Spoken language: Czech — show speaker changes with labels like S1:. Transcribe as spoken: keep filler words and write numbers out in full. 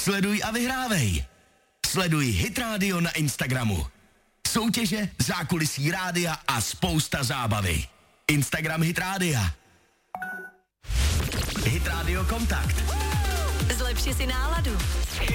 S1: Sleduj a vyhrávej. Sleduj Hit Radio na Instagramu. Soutěže, zákulisí rádia a spousta zábavy. Instagram Hit Rádia. Hit Radio Kontakt.
S2: Zlepši si náladu.